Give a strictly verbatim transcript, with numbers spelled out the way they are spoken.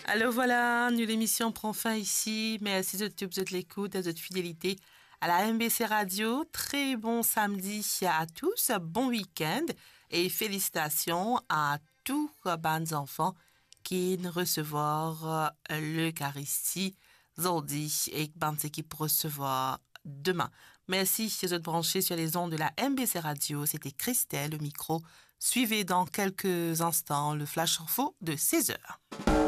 Alors voilà, nous l'émission prend fin ici. Merci de toute votre écoute, de votre fidélité à la M B C Radio. Très bon samedi à tous, bon week-end et félicitations à tous les bons enfants qui recevront l'Eucharistie aujourd'hui et qui pour recevoir demain. Merci de vous brancher sur les ondes de la M B C Radio. C'était Christelle au micro. Suivez dans quelques instants le Flash Info de seize heures.